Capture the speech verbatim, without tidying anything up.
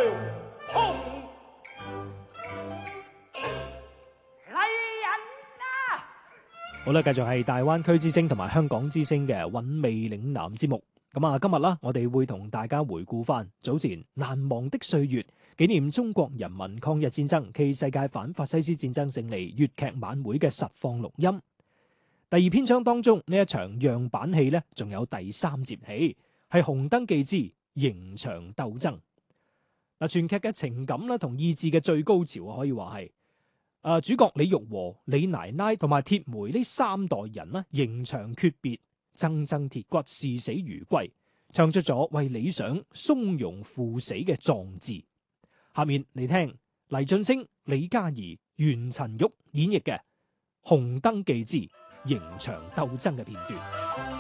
碰嚟人啦！ 好啦，繼續係大灣區之聲同埋香港之聲嘅韻味嶺南節目。咁啊，今日啦，我哋會同大家回顧翻早前難忘的歲月，紀念中國人民抗日戰爭暨世界反法西斯戰爭勝利粵劇晚會嘅實況錄音。第二篇章當中呢一場樣板戲呢，仲有第三節戲，係紅燈記之刑場鬥爭。嗱，全劇嘅情感啦同意志嘅最高潮可以話係，誒主角李玉和、李奶奶同埋鐵梅呢三代人啦，刑場訣別，錚錚鐵骨，視死如歸，唱出咗為理想從容赴死嘅壯志。下面嚟聽黎俊升、李嘉怡、袁陳玉演繹嘅《紅燈記之刑場鬥爭》嘅片段。